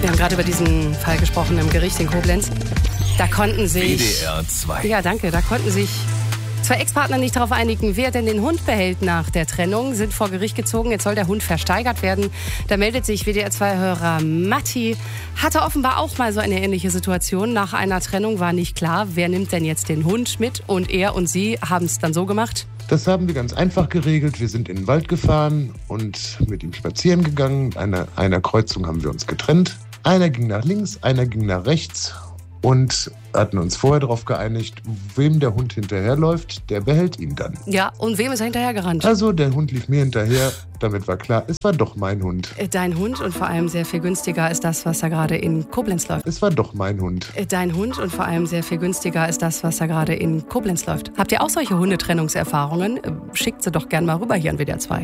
Wir haben gerade über diesen Fall gesprochen im Gericht in Koblenz. Da konnten sich... WDR 2. Ja, danke. Da konnten sich zwei Ex-Partner nicht darauf einigen, wer denn den Hund behält nach der Trennung. Sind vor Gericht gezogen. Jetzt soll der Hund versteigert werden. Da meldet sich WDR 2-Hörer Matti. Hatte offenbar auch mal so eine ähnliche Situation. Nach einer Trennung war nicht klar, wer nimmt denn jetzt den Hund mit. Und er und sie haben es dann so gemacht. Das haben wir ganz einfach geregelt. Wir sind in den Wald gefahren und mit ihm spazieren gegangen. An einer Kreuzung haben wir uns getrennt. Einer ging nach links, einer ging nach rechts und hatten uns vorher darauf geeinigt, wem der Hund hinterherläuft, der behält ihn dann. Ja, und wem ist er hinterhergerannt? Also der Hund lief mir hinterher, damit war klar, es war doch mein Hund. Dein Hund und vor allem sehr viel günstiger ist das, was da gerade in Koblenz läuft. Es war doch mein Hund. Dein Hund und vor allem sehr viel günstiger ist das, was da gerade in Koblenz läuft. Habt ihr auch solche Hundetrennungserfahrungen? Schickt sie doch gern mal rüber hier an WDR 2.